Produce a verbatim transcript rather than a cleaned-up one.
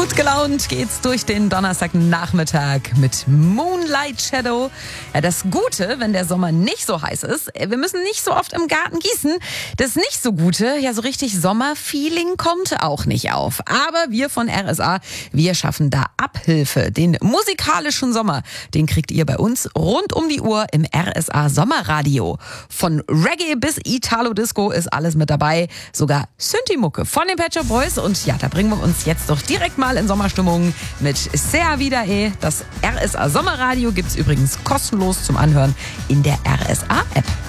Gut gelaunt geht's durch den Donnerstagnachmittag mit Moonlight Shadow. Ja, das Gute, wenn der Sommer nicht so heiß ist, wir müssen nicht so oft im Garten gießen. Das nicht so Gute, ja so richtig Sommerfeeling kommt auch nicht auf. Aber wir von R S A, wir schaffen da Abhilfe. Den musikalischen Sommer, den kriegt ihr bei uns rund um die Uhr im R S A Sommerradio. Von Reggae bis Italo-Disco ist alles mit dabei. Sogar Synthi-Mucke von den Pet Shop Boys. Und ja, da bringen wir uns jetzt doch direkt mal in Sommerstimmung mit Sea Vida E. Das R S A Sommerradio gibt's übrigens kostenlos zum Anhören in der R S A App.